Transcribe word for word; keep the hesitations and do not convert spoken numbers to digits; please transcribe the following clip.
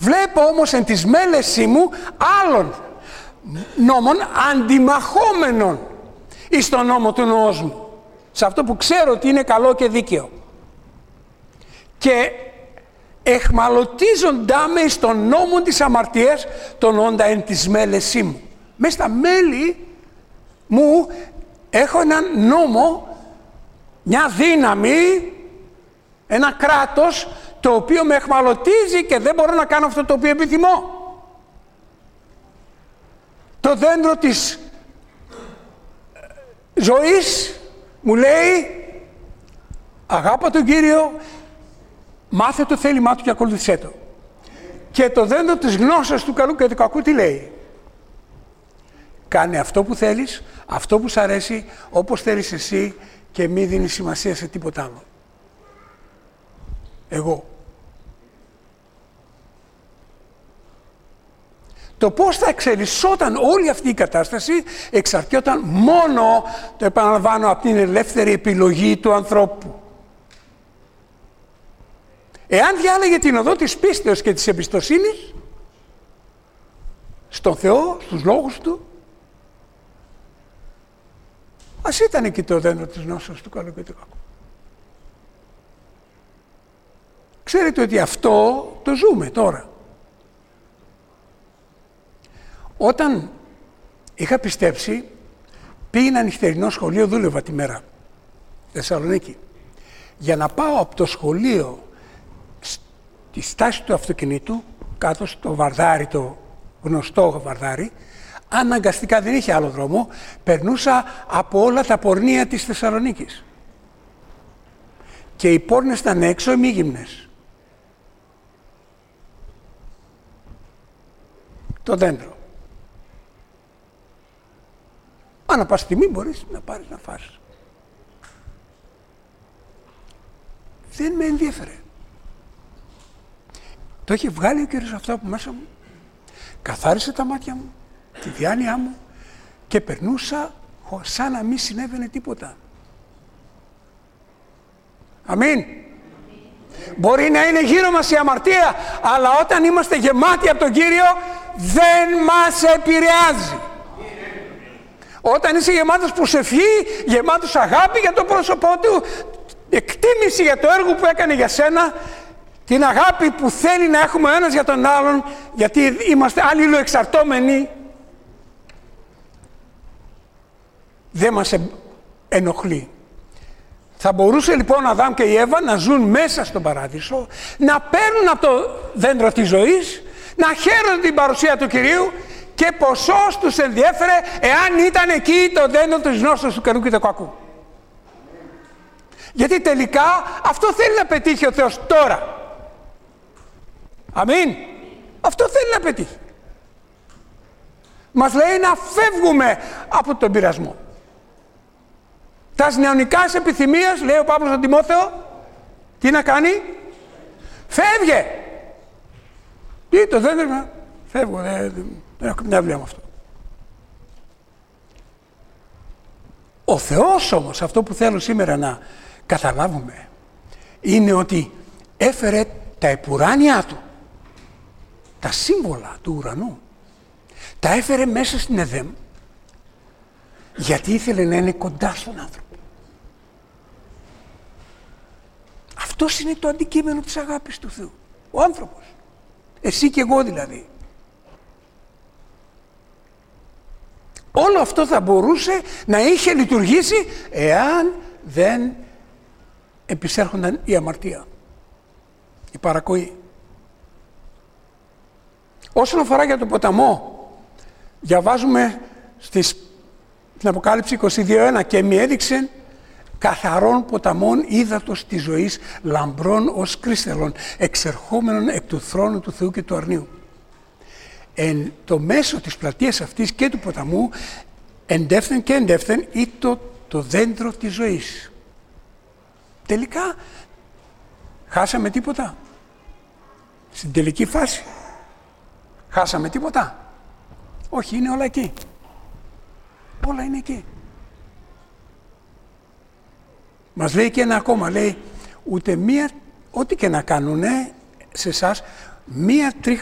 Βλέπω όμως εν της μέλεσή μου άλλων νόμων αντιμαχόμενων εις τον νόμο του νόος μου. Σε αυτό που ξέρω ότι είναι καλό και δίκαιο. Και εχμαλωτίζοντά με εις τον νόμο της αμαρτίας τον όντα εν της μέλεσή μου. Μες στα μέλη μου έχω έναν νόμο, μια δύναμη, ένα κράτος το οποίο με εχμαλωτίζει και δεν μπορώ να κάνω αυτό το οποίο επιθυμώ. Το δέντρο της ζωής μου λέει αγάπα τον Κύριο, μάθε το θέλημά του και ακολούθησέ το. Και το δέντρο της γνώσης του καλού και του κακού τι λέει? Κάνε αυτό που θέλεις, αυτό που σ' αρέσει, όπως θέλεις εσύ και μη δίνεις σημασία σε τίποτα άλλο. Εγώ. Το πώς θα εξελισσόταν όλη αυτή η κατάσταση εξαρτιόταν μόνο, το επαναλαμβάνω, από την ελεύθερη επιλογή του ανθρώπου. Εάν διάλεγε την οδό της πίστεως και της εμπιστοσύνης στον Θεό, στους λόγους Του, ας ήταν εκεί το δέντρο της γνώσης του καλού και του κακού. Ξέρετε ότι αυτό το ζούμε τώρα. Όταν είχα πιστέψει, πήγαινα νυχτερινό σχολείο, δούλευα τη μέρα, Θεσσαλονίκη. Για να πάω από το σχολείο στη στάση του αυτοκινήτου, κάτω στο Βαρδάρι, το γνωστό Βαρδάρι, αναγκαστικά δεν είχε άλλο δρόμο, περνούσα από όλα τα πορνεία της Θεσσαλονίκης. Και οι πόρνες ήταν έξω ημίγυμνες. Το δέντρο. Ανά πάση στιγμή μπορείς να πάρεις να φας. Δεν με ενδιέφερε. Το είχε βγάλει ο Κύριος αυτό από μέσα μου. Καθάρισε τα μάτια μου, τη διάνοιά μου και περνούσα σαν να μην συνέβαινε τίποτα. Αμήν. Μπορεί να είναι γύρω μας η αμαρτία, αλλά όταν είμαστε γεμάτοι από τον Κύριο δεν μας επηρεάζει. Όταν είσαι γεμάτος προσευχή, γεμάτος αγάπη για το πρόσωπό Του, εκτίμηση για το έργο που έκανε για σένα, την αγάπη που θέλει να έχουμε ο ένας για τον άλλον, γιατί είμαστε αλληλοεξαρτώμενοι, δεν μας ενοχλεί. Θα μπορούσε λοιπόν ο Αδάμ και η Εύα να ζουν μέσα στον παράδεισο, να παίρνουν από το δέντρο της ζωής, να χαίρονται την παρουσία του Κυρίου και ποσός τους ενδιέφερε εάν ήταν εκεί το δέντρο της γνώσης του καλού και του κακού. Γιατί τελικά αυτό θέλει να πετύχει ο Θεός τώρα. Αμήν. Αυτό θέλει να πετύχει. Μας λέει να φεύγουμε από τον πειρασμό. Τας νεωνικάς επιθυμίας, λέει ο Παύλος στον Τιμόθεο, τι να κάνει? Φεύγε. Τι το δέντρο, φεύγω, δεν, δεν έχω καμιά δουλειά με αυτό. Ο Θεός όμως, αυτό που θέλω σήμερα να καταλάβουμε, είναι ότι έφερε τα επουράνια Του, τα σύμβολα του ουρανού, τα έφερε μέσα στην Εδέμ, γιατί ήθελε να είναι κοντά στον άνθρωπο. Αυτός είναι το αντικείμενο της αγάπης του Θεού. Ο άνθρωπος. Εσύ και εγώ δηλαδή. Όλο αυτό θα μπορούσε να είχε λειτουργήσει εάν δεν επισέρχονταν η αμαρτία, η παρακοή. Όσον αφορά για τον ποταμό, διαβάζουμε στις, στην Αποκάλυψη είκοσι δύο ένα και μη έδειξε καθαρών ποταμών ύδατος της ζωής, λαμπρών ως κρίσταλων, εξερχόμενων εκ του θρόνου του Θεού και του αρνίου. Εν το μέσο της πλατείας αυτής και του ποταμού, εντεύθεν και εντεύθεν ήτο το δέντρο της ζωής. Τελικά, χάσαμε τίποτα. Στην τελική φάση, χάσαμε τίποτα. Όχι, είναι όλα εκεί. Όλα είναι εκεί. Μας λέει και ένα ακόμα, λέει, ούτε μία, ό,τι και να κάνουνε σε εσάς, μία τρίχα